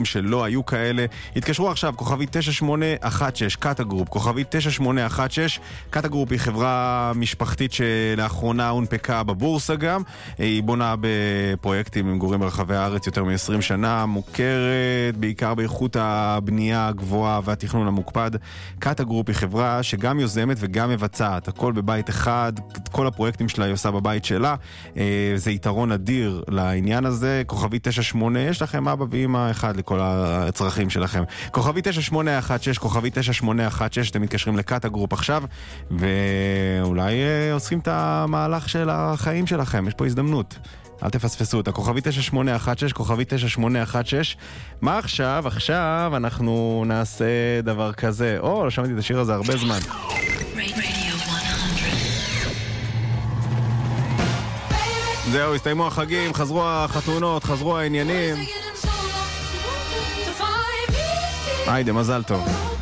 שלא היו כאלה. התקשרו עכשיו, כוכבי 9816, קאטה גרופ, כוכבי 9816. קאטה גרופ היא חברה משפחתית שלאחרונה הונפקה בבורסה גם. היא בונה בפרויקטים למגורים ברחבי הארץ יותר מ-20 שנה, מוכרת בעיקר באיכות הבנייה הגבוהה והתכנון המוקפד. קאטה גרופ היא חברה שגם יוזמת וגם מבצעת, הכל בבית אחד, כל הפרויקטים שלה היא עושה בבית שלה. זה יתרון אדיר לעניין הזה. כוכבי 98, יש לכם אבא ואמא אחד לכל הצרכים שלכם. כוכבי 9816, כוכבי 9816, אתם מתקשרים לקאטה גרופ עכשיו, ואולי עושים את המהלך של החיים שלכם. יש פה הזדמנות. אל תפספסו אותה. כוכבי 9816, כוכבי 9816. מה עכשיו? עכשיו אנחנו נעשה דבר כזה. לא שמעתי את השיר הזה הרבה זמן. זהו, הסתיימו החגים, חזרו החתונות, חזרו העניינים. היידה, מזל טוב.